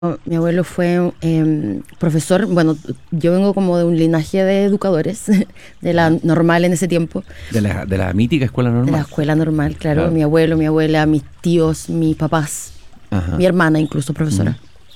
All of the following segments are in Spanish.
Mi abuelo fue profesor. Bueno, yo vengo como de un linaje de educadores, de la normal en ese tiempo, De la mítica escuela de la normal. escuela normal, claro. Claro. Mi abuelo, mi abuela, mis tíos, mis papás, Ajá. mi hermana incluso profesora.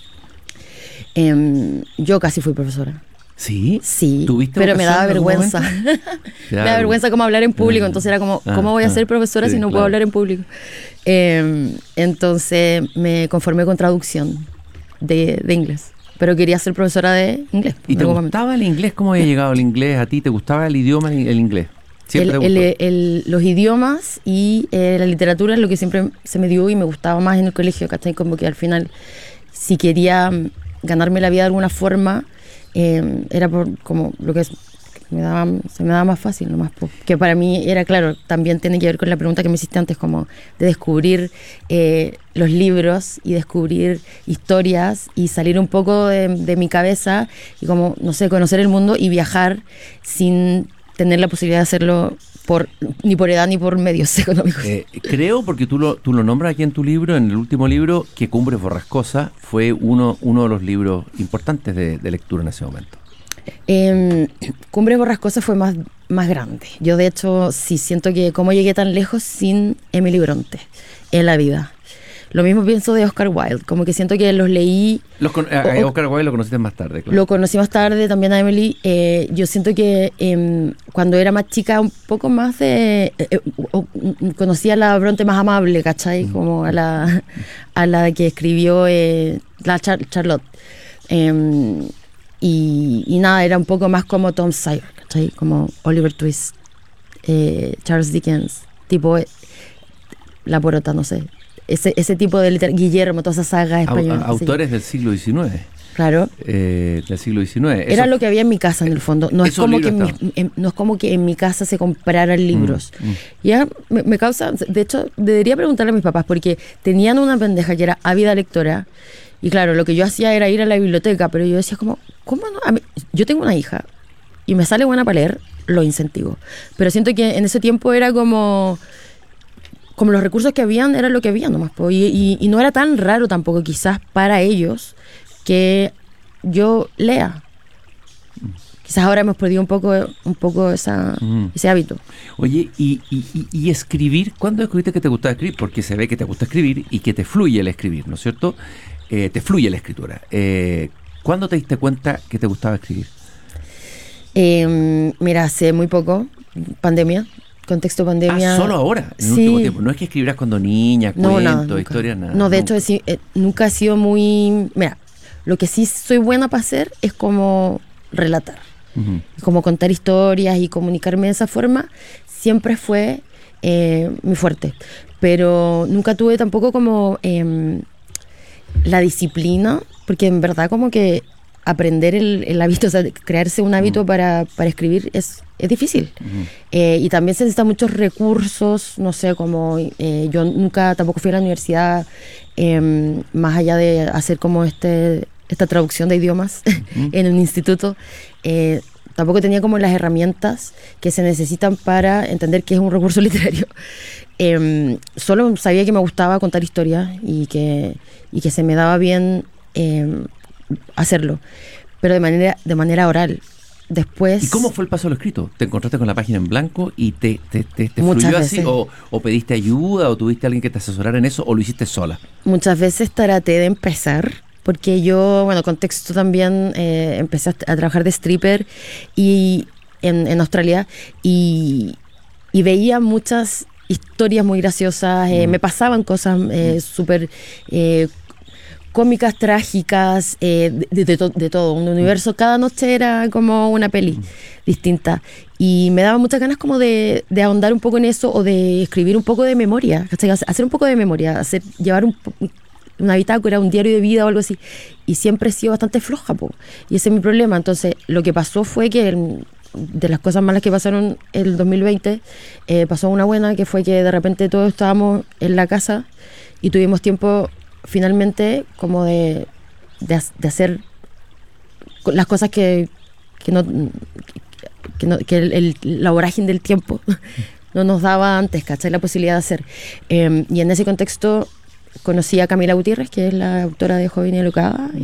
Yo casi fui profesora. ¿Sí? Sí, ¿Tuviste pero me vocación daba en algún vergüenza. momento? Me da vergüenza como hablar en público, entonces era como, ¿cómo voy a ser profesora si Sí, no puedo claro. hablar en público? Entonces me conformé con traducción de inglés, pero quería ser profesora de inglés ¿Y en te algún momento. gustaba el inglés? ¿Cómo había llegado el inglés a ti? ¿Te gustaba el idioma, el inglés? ¿Siempre te gustó? Los idiomas y la literatura es lo que siempre se me dio y me gustaba más en el colegio, ¿cachai? Como que al final, si quería ganarme la vida de alguna forma, era por como lo que se me daba más fácil, nomás, que para mí era claro, también tiene que ver con la pregunta que me hiciste antes, como de descubrir los libros y descubrir historias y salir un poco de mi cabeza y como, no sé, conocer el mundo y viajar sin tener la posibilidad de hacerlo ni por edad ni por medios económicos. Creo, porque tú lo nombras aquí en tu libro, en el último libro, que Cumbres Borrascosas fue uno de los libros importantes de lectura en ese momento. Cumbres Borrascosas fue más grande. Yo de hecho sí siento que cómo llegué tan lejos sin Emily Bronte en la vida. Lo mismo pienso de Oscar Wilde, como que siento que los leí. Oscar Wilde lo conociste más tarde, claro. Lo conocí más tarde, también a Emily. Yo siento que cuando era más chica, un poco más conocía a la Bronte más amable, ¿cachai? Como a la que escribió Charlotte. Y nada, era un poco más como Tom Sawyer, ¿cachai? Como Oliver Twist, Charles Dickens, tipo La Porota, no sé. Ese tipo de literatura, Guillermo, todas esas sagas españolas. Autores del siglo XIX. Claro. Del siglo XIX. Era lo que había en mi casa, en el fondo. No es como que en mi casa se compraran libros. Ya me causa. De hecho, debería preguntarle a mis papás, porque tenían una pendeja que era ávida lectora. Y claro, lo que yo hacía era ir a la biblioteca, pero yo decía como, ¿cómo no? Yo tengo una hija y me sale buena para leer, lo incentivo. Pero siento que en ese tiempo era como los recursos que habían, era lo que había nomás. Y no era tan raro tampoco quizás para ellos que yo lea. Quizás ahora hemos perdido un poco ese hábito. Oye, y escribir, ¿cuándo descubriste que te gustaba escribir? Porque se ve que te gusta escribir y que te fluye el escribir, ¿no es cierto? Te fluye la escritura. ¿Cuándo te diste cuenta que te gustaba escribir? Mira, hace muy poco, pandemia, contexto pandemia. Solo ahora, en el Sí. último tiempo. No es que escribirás cuando niña, No, cuentos, nunca. historias, nada. No, de nunca. hecho, nunca he sido muy. Mira, lo que sí soy buena para hacer es como relatar. Ujú. Como contar historias y comunicarme de esa forma, siempre fue muy fuerte. Pero nunca tuve tampoco como la disciplina, porque en verdad como que aprender el hábito, o sea, crearse un hábito para escribir es difícil. Y también se necesitan muchos recursos, no sé, como yo nunca tampoco fui a la universidad, más allá de hacer como esta traducción de idiomas en un instituto, tampoco tenía como las herramientas que se necesitan para entender qué es un recurso literario. Solo sabía que me gustaba contar historias y que se me daba bien hacerlo, pero de manera oral. Después. ¿Y cómo fue el paso a lo escrito? ¿Te encontraste con la página en blanco y te Muchas fluyó así? veces. ¿O pediste ayuda? ¿O tuviste a alguien que te asesorara en eso? ¿O lo hiciste sola? Muchas veces traté de empezar, porque yo, bueno, contexto también, empecé a trabajar de stripper y en Australia y veía muchas historias muy graciosas, me pasaban cosas súper cómicas, trágicas, de todo, un universo. Cada noche era como una peli distinta y me daba muchas ganas como de ahondar un poco en eso o de escribir un poco de memoria, ¿cachai? Hacer un poco de memoria, llevar una bitácora, un diario de vida o algo así, y siempre he sido bastante floja, y ese es mi problema. Entonces lo que pasó fue que de las cosas malas que pasaron el 2020, pasó una buena, que fue que de repente todos estábamos en la casa y tuvimos tiempo finalmente como de hacer las cosas que la vorágine del tiempo no nos daba antes, ¿cachai? La posibilidad de hacer. Y en ese contexto conocí a Camila Gutiérrez, que es la autora de Joven y Alocada.